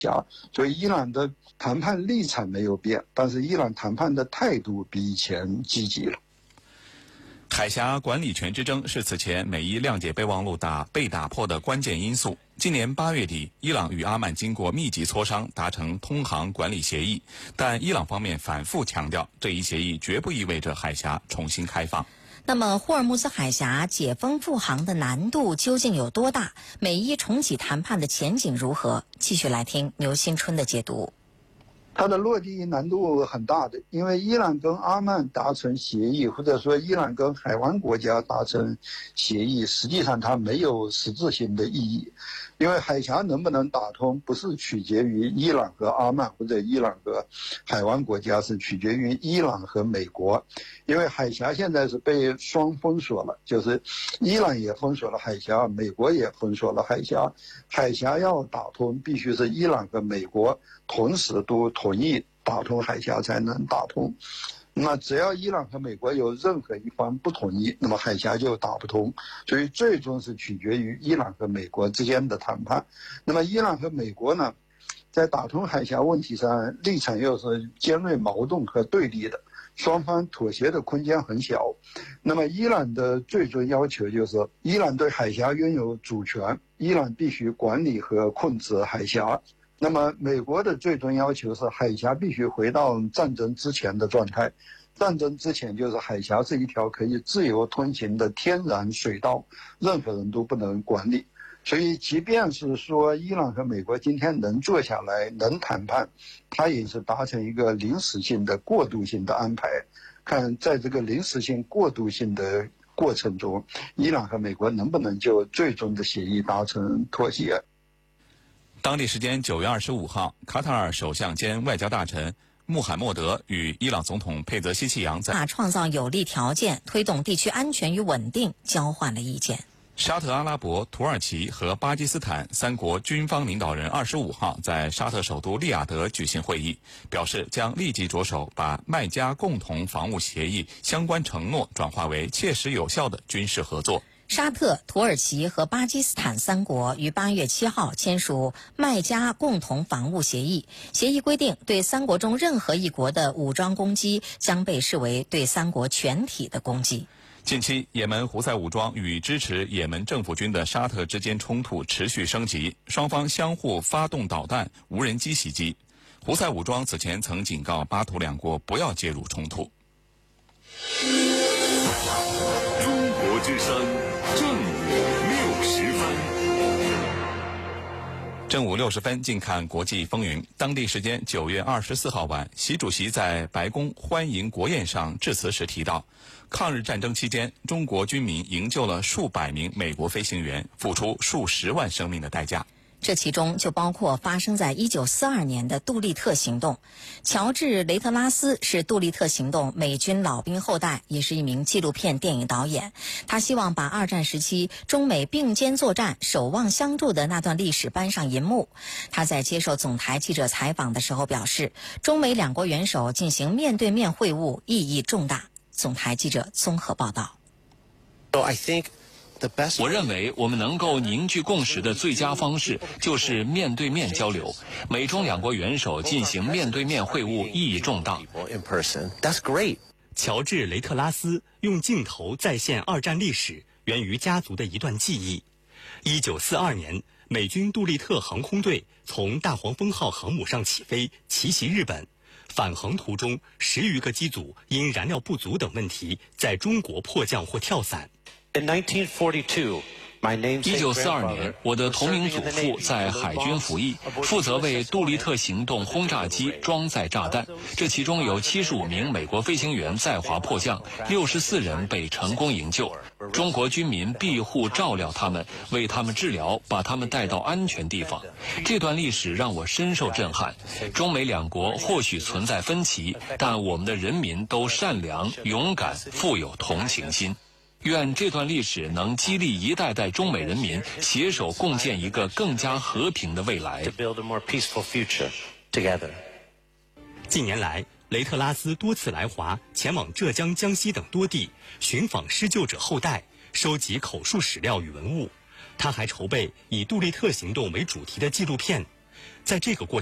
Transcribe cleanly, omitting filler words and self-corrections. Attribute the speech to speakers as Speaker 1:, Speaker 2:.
Speaker 1: 所以伊朗的谈判立场没有变，但是伊朗谈判的态度比以前积极了。
Speaker 2: 海峡管理权之争是此前美伊谅解备忘录被打破的关键因素。今年8月底，伊朗与阿曼经过密集磋商达成通航管理协议，但伊朗方面反复强调，这一协议绝不意味着海峡重新开放。
Speaker 3: 那么霍尔木兹海峡解封复航的难度究竟有多大？美伊重启谈判的前景如何？继续来听牛新春的解读。
Speaker 1: 它的落地难度很大的，因为伊朗跟阿曼达成协议，或者说伊朗跟海湾国家达成协议，实际上它没有实质性的意义。因为海峡能不能打通，不是取决于伊朗和阿曼或者伊朗和海湾国家，是取决于伊朗和美国。因为海峡现在是被双封锁了，就是伊朗也封锁了海峡，美国也封锁了海峡。海峡要打通，必须是伊朗和美国同时都同意打通海峡才能打通。那只要伊朗和美国有任何一方不同意，那么海峡就打不通。所以最终是取决于伊朗和美国之间的谈判。那么伊朗和美国呢，在打通海峡问题上立场又是尖锐矛盾和对立的，双方妥协的空间很小。那么伊朗的最终要求就是伊朗对海峡拥有主权，伊朗必须管理和控制海峡。那么美国的最终要求是海峡必须回到战争之前的状态。战争之前就是海峡是一条可以自由通行的天然水道，任何人都不能管理。所以即便是说伊朗和美国今天能坐下来能谈判，它也是达成一个临时性的过渡性的安排。看在这个临时性过渡性的过程中，伊朗和美国能不能就最终的协议达成妥协。
Speaker 2: 当地时间9月25号，卡塔尔首相兼外交大臣穆罕默德与伊朗总统佩泽希齐扬在
Speaker 3: 创造有利条件，推动地区安全与稳定交换了意见。
Speaker 2: 沙特阿拉伯、土耳其和巴基斯坦3国军方领导人25号在沙特首都利雅得举行会议，表示将立即着手把麦加共同防务协议相关承诺转化为切实有效的军事合作。
Speaker 3: 沙特、土耳其和巴基斯坦3国于8月7号签署麦加共同防务协议。协议规定，对3国中任何一国的武装攻击将被视为对3国全体的攻击。
Speaker 2: 近期，也门胡塞武装与支持也门政府军的沙特之间冲突持续升级，双方相互发动导弹、无人机袭击。胡塞武装此前曾警告巴图2国不要介入冲突。
Speaker 4: 中国之声正午60分。
Speaker 2: 正午60分，近看国际风云。当地时间9月24号晚，习主席在白宫欢迎国宴上致辞时提到，抗日战争期间，中国军民营救了数百名美国飞行员，付出数十万生命的代价。
Speaker 3: 这其中就包括发生在1942年的杜立特行动。乔治·雷特拉斯是杜立特行动美军老兵后代，也是一名纪录片电影导演。他希望把二战时期中美并肩作战、守望相助的那段历史搬上银幕。他在接受总台记者采访的时候表示，中美2国元首进行面对面会晤意义重大。总台记者综合报道。
Speaker 5: 我认为我们能够凝聚共识的最佳方式就是面对面交流。美中2国元首进行面对面会晤意义重大。
Speaker 6: 乔治·雷特拉斯用镜头再现二战历史，源于家族的一段记忆。1942年，美军杜立特航空队从大黄蜂号航母上起飞，奇袭日本。返航途中，10余个机组因燃料不足等问题，在中国迫降或跳伞。
Speaker 5: 1942年，我的同名祖父在海军服役，负责为杜立特行动轰炸机装载炸弹。这其中有75名美国飞行员在华迫降，64人被成功营救。中国军民庇护照料他们，为他们治疗，把他们带到安全地方。这段历史让我深受震撼。中美2国或许存在分歧，但我们的人民都善良、勇敢、富有同情心。愿这段历史能激励一代代中美人民携手共建一个更加和平的未来。
Speaker 6: 近年来，雷特拉斯多次来华，前往浙江、江西等多地寻访施救者后代，收集口述史料与文物。他还筹备以杜立特行动为主题的纪录片。 在这个过程